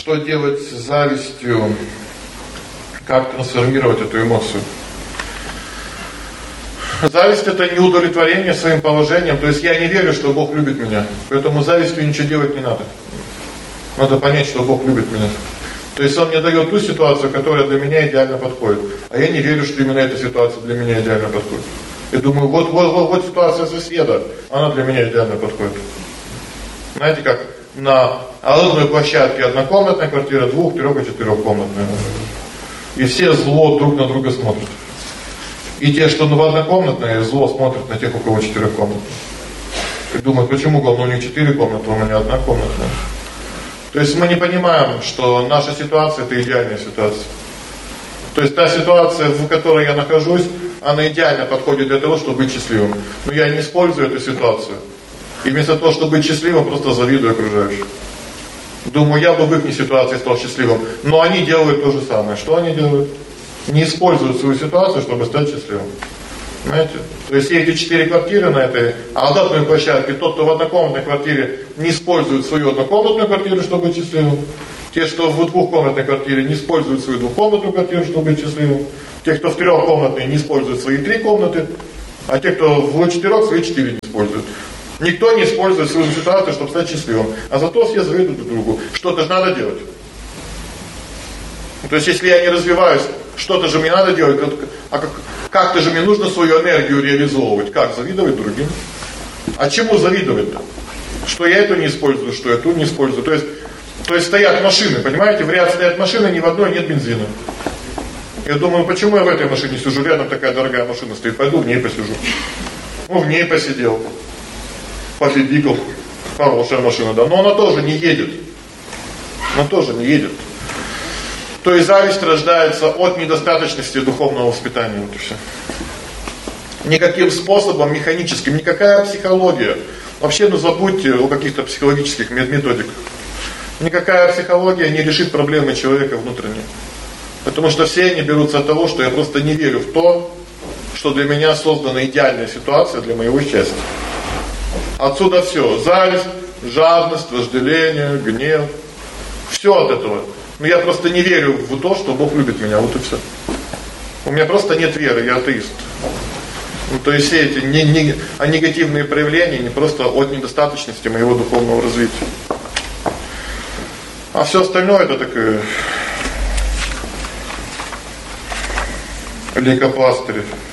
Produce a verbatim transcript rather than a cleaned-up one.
Что делать с завистью? Как трансформировать эту эмоцию? Зависть — это неудовлетворение своим положением. То есть я не верю, что Бог любит меня. Поэтому завистью ничего делать не надо. Надо понять, что Бог любит меня. То есть Он мне дает ту ситуацию, которая для меня идеально подходит. А я не верю, что именно эта ситуация для меня идеально подходит. Я думаю, вот, вот, вот, вот ситуация соседа, она для меня идеально подходит. Знаете, как на лыжной площадке однокомнатная квартира, двух-, трех- и четырехкомнатная. И все зло друг на друга смотрят. И те, что в однокомнатные, зло смотрят на тех, у кого четырехкомнатная. И думают, почему, главное, у них четыре комнаты, у меня одна комнатная. То есть мы не понимаем, что наша ситуация — это идеальная ситуация. То есть та ситуация, в которой я нахожусь, она идеально подходит для того, чтобы быть счастливым. Но я не использую эту ситуацию. И вместо того, чтобы быть счастливым, просто завидую окружающим. Думаю, я бы в их ситуации стал счастливым. Но они делают то же самое. Что они делают? Не используют свою ситуацию, чтобы стать счастливым. Понимаете? То есть эти четыре квартиры на этой однокомнатной площадке, тот, кто в однокомнатной квартире, не использует свою однокомнатную квартиру, чтобы быть счастливым. Те, что в двухкомнатной квартире, не используют свою двухкомнатную квартиру, чтобы быть счастливым. Те, кто в трехкомнатной, не используют свои три комнаты. А те, кто в четырех, свои четыре не используют. Никто не использует свою ситуацию, чтобы стать счастливым. А зато все завидуют друг другу. Что-то же надо делать. То есть, если я не развиваюсь, что-то же мне надо делать. А как, как-то же мне нужно свою энергию реализовывать. Как? Завидовать другим. А чему завидовать-то? Что я эту не использую, что я ту не использую. То есть, то есть стоят машины, понимаете? В ряд стоят машины, ни в одной нет бензина. Я думаю, почему я в этой машине сижу? Рядом такая дорогая машина стоит. Пойду в ней посижу. Ну, в ней посидел. Побибикал. Хорошая машина, да. Но она тоже не едет. Она тоже не едет. То есть зависть рождается от недостаточности духовного воспитания. Вот и все. Никаким способом механическим, никакая психология. Вообще, ну забудьте о каких-то психологических методиках. Никакая психология не решит проблемы человека внутренней. Потому что все они берутся от того, что я просто не верю в то, что для меня создана идеальная ситуация для моего счастья. Отсюда все. Зависть, жадность, вожделение, гнев. Все от этого. Но я просто не верю в то, что Бог любит меня. Вот и все. У меня просто нет веры, я атеист. Ну, то есть все эти не, не, а негативные проявления не просто от недостаточности моего духовного развития. А все остальное это такое лейкопластырь.